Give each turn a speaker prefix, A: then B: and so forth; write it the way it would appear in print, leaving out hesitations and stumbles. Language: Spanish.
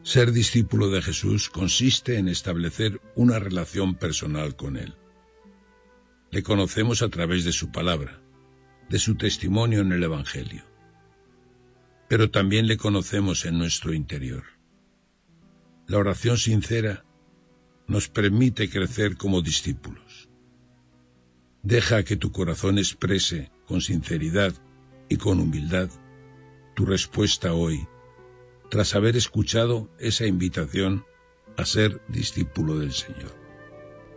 A: Ser discípulo de Jesús consiste en establecer una relación personal con Él. Le conocemos a través de su palabra, de su testimonio en el Evangelio. Pero también le conocemos en nuestro interior. La oración sincera nos permite crecer como discípulos. Deja que tu corazón exprese con sinceridad y con humildad tu respuesta hoy, tras haber escuchado esa invitación a ser discípulo del Señor.